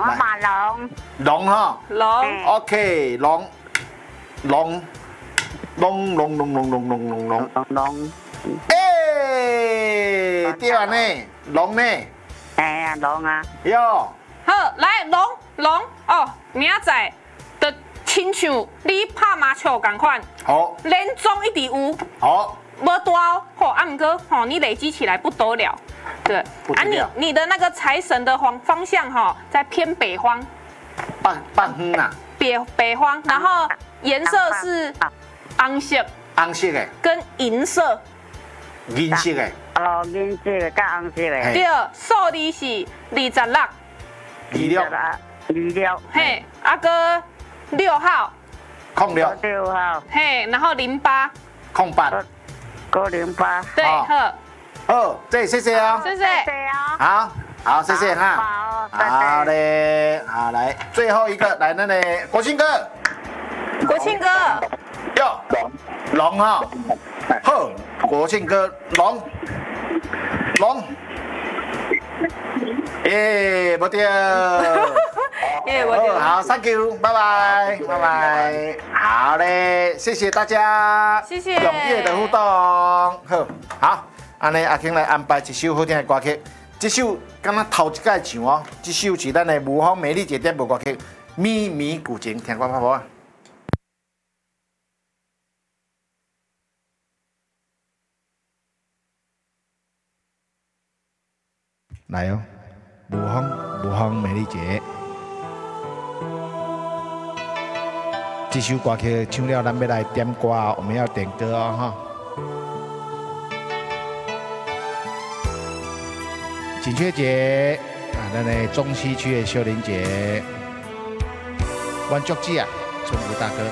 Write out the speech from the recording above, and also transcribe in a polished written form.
我马龙， 龙哈龙 ，OK，龙， 龙， 哎，对啊呢，龙呢， 哎呀，龙啊， 哟， 好，来龙哦，明仔载的亲像你拍麻将同款， 好， 连中一直有。 好， 无大哦，吼，啊，毋过吼，你累积起来不得了，对，啊， 不得了你的那个财神的方向哈，在偏北方， 半分啦， 北方，然后颜色是红色红色的， 跟银色， 银色的， 哦，银色的甲红色的， 对，数字是26， 26， 嘿，啊个6号， 控六， 6号， 嘿，然后08， 控八， 908， 对， 好好， 哦，这谢谢哦， 谢谢， 对哦， 好，谢谢哈。 好， 好嘞，好来，最后一个来，那呢，国庆哥， 国庆哥， 哟，龙哈，好，国庆哥，龙，耶，不掉， 耶，我就好 ，Thank you，拜拜，好嘞，谢谢大家， 谢谢踊跃的互动，好，安尼阿庆来安排一首好听的歌曲。这首敢若头一届唱哦，这首是咱的无风美丽姐点播歌曲《咪咪古琴》，听过拍无啊？来哦，无风美丽姐，这首歌曲唱了，咱要来点歌哦，我们要点歌哦哈。锦雀节啊，咱的中西区的秀玲姐，阮足子啊，春福大哥。